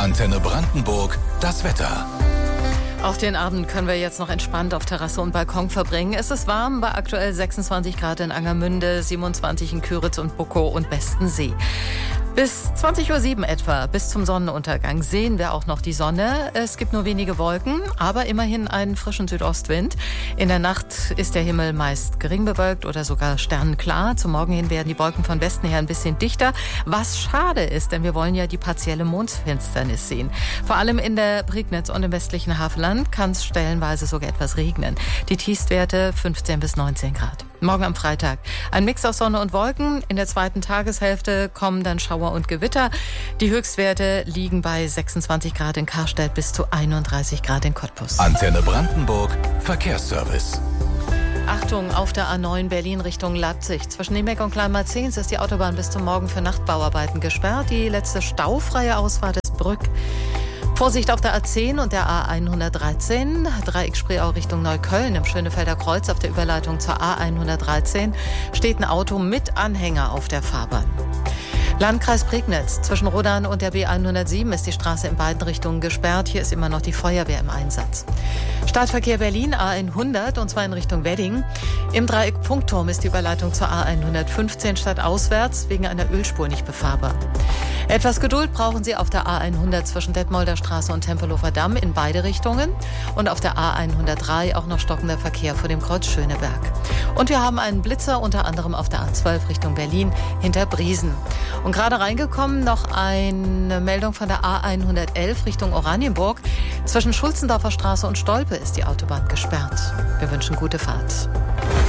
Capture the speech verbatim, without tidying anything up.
Antenne Brandenburg, das Wetter. Auch den Abend können wir jetzt noch entspannt auf Terrasse und Balkon verbringen. Es ist warm, bei aktuell sechsundzwanzig Grad in Angermünde, siebenundzwanzig in Küritz und Buckow und Bestensee. Bis zwanzig Uhr sieben etwa, bis zum Sonnenuntergang, sehen wir auch noch die Sonne. Es gibt nur wenige Wolken, aber immerhin einen frischen Südostwind. In der Nacht ist der Himmel meist gering bewölkt oder sogar sternenklar. Zum Morgen hin werden die Wolken von Westen her ein bisschen dichter, was schade ist, denn wir wollen ja die partielle Mondfinsternis sehen. Vor allem in der Prignitz und im westlichen Havelland kann es stellenweise sogar etwas regnen. Die Tiefstwerte fünfzehn bis neunzehn Grad. Morgen am Freitag ein Mix aus Sonne und Wolken. In der zweiten Tageshälfte kommen dann Schauer und Gewitter. Die Höchstwerte liegen bei sechsundzwanzig Grad in Karstedt bis zu einunddreißig Grad in Cottbus. Antenne Brandenburg, Verkehrsservice. Achtung, auf der A neun Berlin Richtung Leipzig. Zwischen Niemeck und Kleinmarzens ist die Autobahn bis zum Morgen für Nachtbauarbeiten gesperrt. Die letzte staufreie Ausfahrt ist Brück. Vorsicht auf der A zehn und der A hundertdreizehn, Dreieck Spreeau Richtung Neukölln im Schönefelder Kreuz auf der Überleitung zur A hundertdreizehn steht ein Auto mit Anhänger auf der Fahrbahn. Landkreis Prignitz, zwischen Rodan und der B hundertsieben ist die Straße in beiden Richtungen gesperrt. Hier ist immer noch die Feuerwehr im Einsatz. Stadtverkehr Berlin A hundert und zwar in Richtung Wedding. Im Dreieck Funkturm ist die Überleitung zur A hundertfünfzehn stadtauswärts wegen einer Ölspur nicht befahrbar. Etwas Geduld brauchen Sie auf der A hundert zwischen Detmolder Straße und Tempelhofer Damm in beide Richtungen und auf der A hundertdrei auch noch stockender Verkehr vor dem Kreuz Schöneberg. Und wir haben einen Blitzer unter anderem auf der A zwölf Richtung Berlin hinter Briesen. Und gerade reingekommen noch eine Meldung von der A hundertelf Richtung Oranienburg. Zwischen Schulzendorfer Straße und Stolpe ist die Autobahn gesperrt. Wir wünschen gute Fahrt.